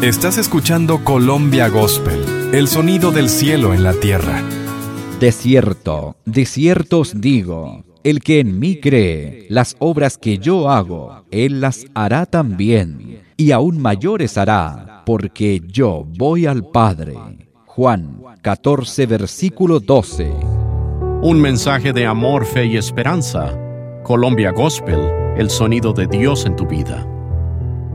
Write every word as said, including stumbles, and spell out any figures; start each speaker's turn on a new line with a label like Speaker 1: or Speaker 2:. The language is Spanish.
Speaker 1: Estás escuchando Colombia Gospel, el sonido del cielo en la tierra.
Speaker 2: De cierto, de cierto os digo, el que en mí cree, las obras que yo hago, él las hará también, y aún mayores hará, porque yo voy al Padre. Juan catorce, versículo doce.
Speaker 3: Un mensaje de amor, fe y esperanza. Colombia Gospel, el sonido de Dios en tu vida.